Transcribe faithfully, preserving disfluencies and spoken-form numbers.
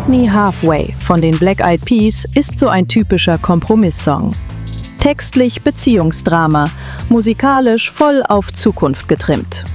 Me Halfway von den Black Eyed Peas ist so ein typischer Kompromisssong. Textlich Beziehungsdrama, musikalisch voll auf Zukunft getrimmt.